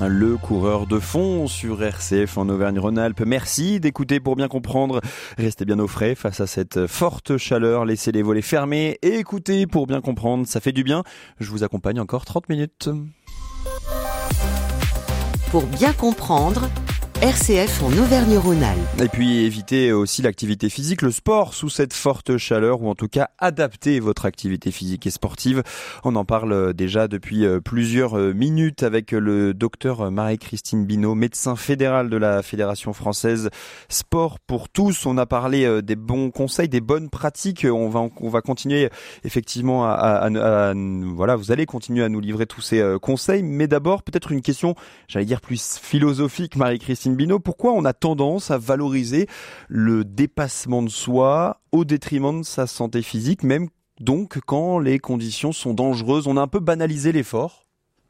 le coureur de fond sur RCF en Auvergne-Rhône-Alpes. Merci d'écouter pour bien comprendre. Restez bien au frais face à cette forte chaleur. Laissez les volets fermés et écoutez pour bien comprendre. Ça fait du bien. Je vous accompagne encore 30 minutes. Pour bien comprendre, RCF en Auvergne-Rhône-Alpes. Et puis évitez aussi l'activité physique, le sport sous cette forte chaleur, ou en tout cas adaptez votre activité physique et sportive. On en parle déjà depuis plusieurs minutes avec le docteur Marie-Christine Binot, médecin fédéral de la Fédération française Sport pour tous. On a parlé des bons conseils, des bonnes pratiques. On va continuer effectivement voilà, vous allez continuer à nous livrer tous ces conseils. Mais d'abord, peut-être une question, j'allais dire plus philosophique, Marie-Christine Binot, pourquoi on a tendance à valoriser le dépassement de soi au détriment de sa santé physique, même donc quand les conditions sont dangereuses? On a un peu banalisé l'effort.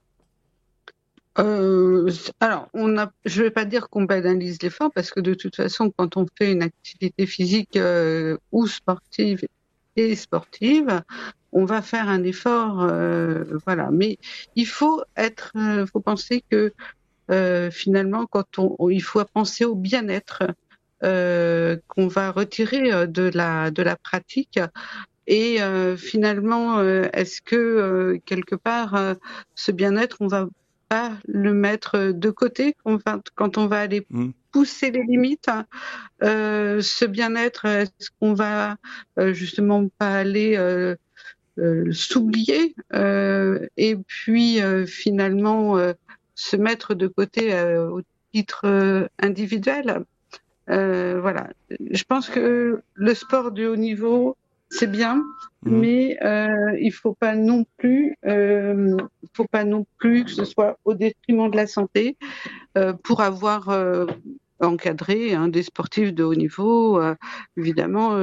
Alors, je vais pas dire qu'on banalise l'effort, parce que de toute façon, quand on fait une activité physique ou sportive et sportive, on va faire un effort, voilà. Mais il faut penser que finalement, il faut penser au bien-être qu'on va retirer de la pratique. Et finalement, est-ce que quelque part, ce bien-être, on va pas le mettre de côté quand on va aller pousser les limites? Ce bien-être, est-ce qu'on va justement pas aller s'oublier et puis finalement se mettre de côté au titre individuel? Voilà. Je pense que le sport de haut niveau, c'est bien, mais il faut pas non plus que ce soit au détriment de la santé. Pour avoir encadré des sportifs de haut niveau, évidemment,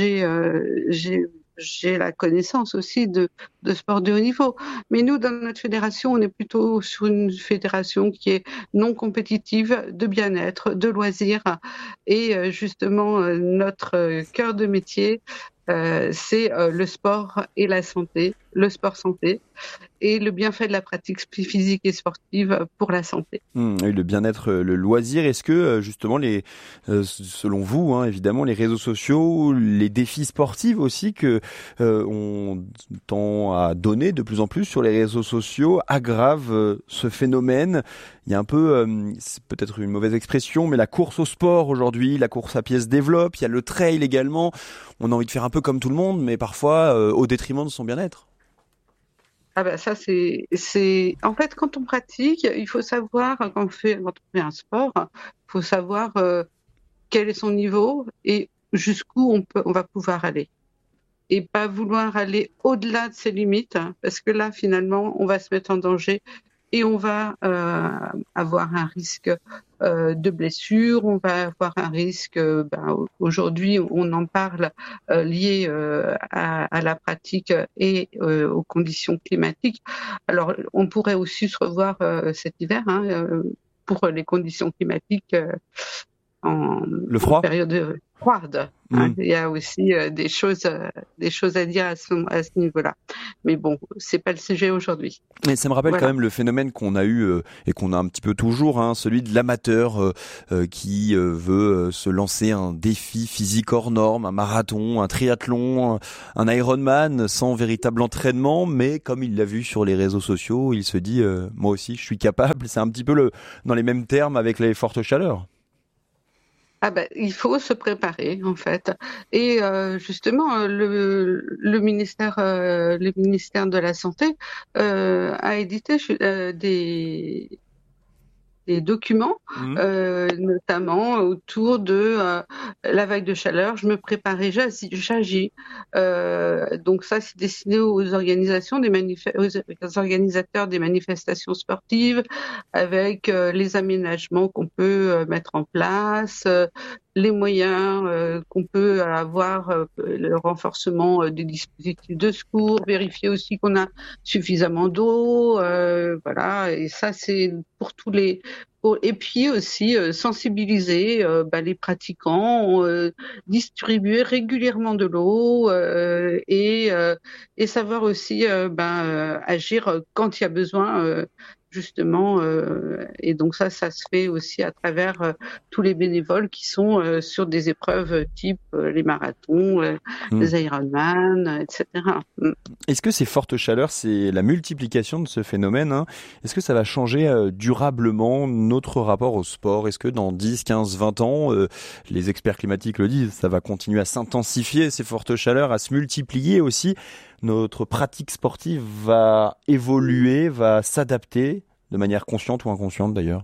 j'ai la connaissance aussi de sport de haut niveau. Mais nous, dans notre fédération, on est plutôt sur une fédération qui est non compétitive, de bien-être, de loisirs. Et justement, notre cœur de métier, c'est le sport et la santé, le sport santé, et le bienfait de la pratique physique et sportive pour la santé. Et le bien-être, le loisir, est-ce que justement selon vous, évidemment, les réseaux sociaux, les défis sportifs aussi que on tend à donner de plus en plus sur les réseaux sociaux aggravent ce phénomène? Il y a un peu, c'est peut-être une mauvaise expression, mais la course au sport aujourd'hui, la course à pied se développe, il y a le trail également. On a envie de faire un peu comme tout le monde, mais parfois au détriment de son bien-être. Ah ben ça c'est en fait, quand on pratique, il faut savoir, quand on fait un sport, il faut savoir quel est son niveau et jusqu'où on va pouvoir aller, et pas vouloir aller au-delà de ses limites, parce que là finalement on va se mettre en danger et on va avoir un risque de blessure, on va avoir un risque, aujourd'hui on en parle, lié à la pratique et aux conditions climatiques. Alors on pourrait aussi se revoir cet hiver pour les conditions climatiques en période froide. Il y a aussi des choses à dire à ce niveau-là. Mais bon, c'est pas le sujet aujourd'hui. Et ça me rappelle quand même le phénomène qu'on a eu et qu'on a un petit peu toujours, celui de l'amateur qui veut se lancer un défi physique hors norme, un marathon, un triathlon, un Ironman sans véritable entraînement, mais comme il l'a vu sur les réseaux sociaux, il se dit moi aussi je suis capable. C'est un petit peu dans les mêmes termes avec les fortes chaleurs. Il faut se préparer en fait, et justement le ministère de la Santé a édité des documents, notamment autour de la vague de chaleur. Je me préparais, j'agis. Donc ça, c'est destiné aux organisateurs des manifestations sportives, avec les aménagements qu'on peut mettre en place, les moyens qu'on peut avoir, le renforcement des dispositifs de secours, vérifier aussi qu'on a suffisamment d'eau, voilà. Et ça, c'est pour Et puis aussi sensibiliser les pratiquants, distribuer régulièrement de l'eau et savoir aussi agir quand il y a besoin justement. Et donc ça se fait aussi à travers tous les bénévoles qui sont sur des épreuves type les marathons, les Ironman, etc. Est-ce que ces fortes chaleurs, c'est la multiplication de ce phénomène, hein? Est-ce que ça va changer durablement notre rapport au sport? Est-ce que dans 10, 15, 20 ans, les experts climatiques le disent, ça va continuer à s'intensifier, ces fortes chaleurs, à se multiplier aussi? Notre pratique sportive va évoluer, va s'adapter de manière consciente ou inconsciente d'ailleurs?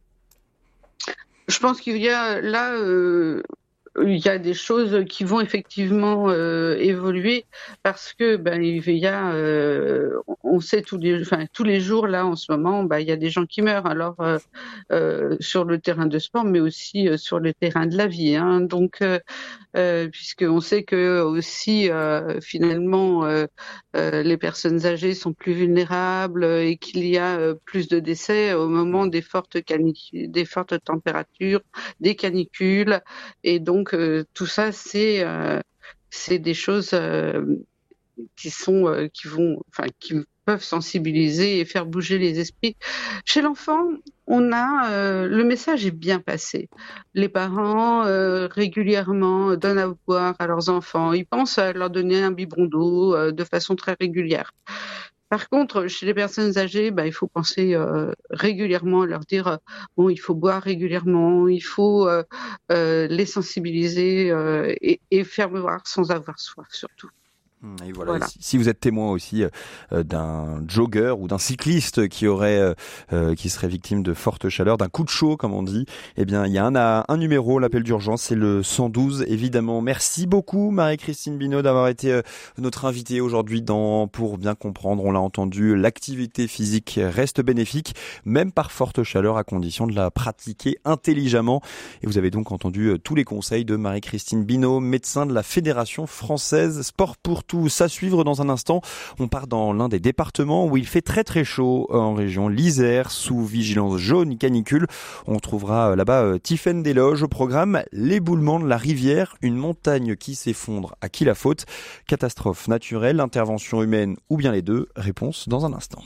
Je pense qu'il y a là, il y a des choses qui vont effectivement évoluer parce que il y a, on sait tous les jours là en ce moment, il y a des gens qui meurent. Alors sur le terrain de sport, mais aussi sur le terrain de la vie, hein. Donc puisqu'on sait que aussi finalement les personnes âgées sont plus vulnérables et qu'il y a plus de décès au moment des fortes températures, des canicules, et donc tout ça c'est des choses qui peuvent sensibiliser et faire bouger les esprits. Chez l'enfant, le message est bien passé. Les parents régulièrement donnent à boire à leurs enfants. Ils pensent à leur donner un biberon d'eau de façon très régulière. Par contre, chez les personnes âgées, il faut penser régulièrement à leur dire il faut boire régulièrement, il faut les sensibiliser et faire boire sans avoir soif surtout. Et voilà. Si vous êtes témoin aussi d'un jogger ou d'un cycliste qui serait victime de fortes chaleurs, d'un coup de chaud comme on dit, eh bien il y a un numéro, l'appel d'urgence, c'est le 112 évidemment. Merci beaucoup Marie-Christine Binot d'avoir été notre invitée aujourd'hui Pour bien comprendre. On l'a entendu, l'activité physique reste bénéfique même par forte chaleur à condition de la pratiquer intelligemment. Et vous avez donc entendu tous les conseils de Marie-Christine Binot, médecin de la Fédération française Sport pour tous. À suivre dans un instant, on part dans l'un des départements où il fait très très chaud en région, l'Isère, sous vigilance jaune canicule. On trouvera là-bas Tiffaine des Loges au programme, l'éboulement de la rivière, une montagne qui s'effondre, à qui la faute? Catastrophe naturelle, intervention humaine ou bien les deux? Réponse dans un instant.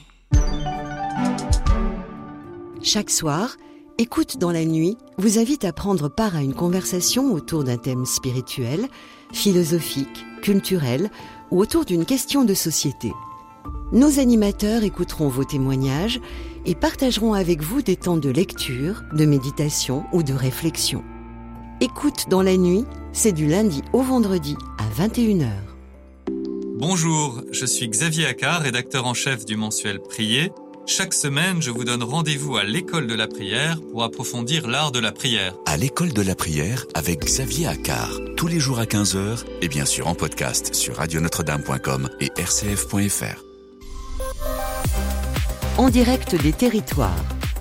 Chaque soir, Écoute dans la nuit vous invite à prendre part à une conversation autour d'un thème spirituel, philosophique, culturel ou autour d'une question de société. Nos animateurs écouteront vos témoignages et partageront avec vous des temps de lecture, de méditation ou de réflexion. Écoute dans la nuit, c'est du lundi au vendredi à 21h. Bonjour, je suis Xavier Accard, rédacteur en chef du mensuel Prier. Chaque semaine, je vous donne rendez-vous à l'école de la prière pour approfondir l'art de la prière. À l'école de la prière avec Xavier Accard, tous les jours à 15h et bien sûr en podcast sur radionotre-dame.com et rcf.fr. En direct des territoires.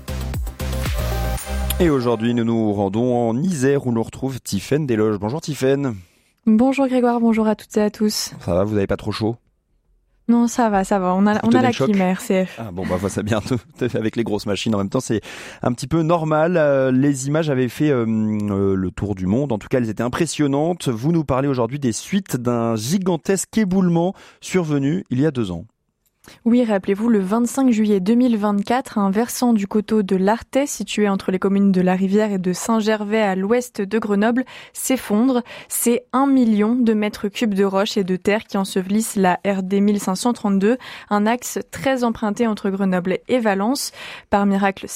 Et aujourd'hui, nous nous rendons en Isère où l'on retrouve Tiffaine des Loges. Bonjour Tiffaine. Bonjour Grégoire, bonjour à toutes et à tous. Ça va, vous n'avez pas trop chaud ? Non, ça va, on a la clim à RCF. Ah bon, ça bien avec les grosses machines. En même temps, c'est un petit peu normal. Les images avaient fait le tour du monde. En tout cas, elles étaient impressionnantes. Vous nous parlez aujourd'hui des suites d'un gigantesque éboulement survenu il y a 2 ans. Oui, rappelez-vous, le 25 juillet 2024, un versant du coteau de l'Artais, situé entre les communes de La Rivière et de Saint-Gervais à l'ouest de Grenoble, s'effondre. C'est 1 million de mètres cubes de roches et de terre qui ensevelissent la RD 1532, un axe très emprunté entre Grenoble et Valence. Par miracle,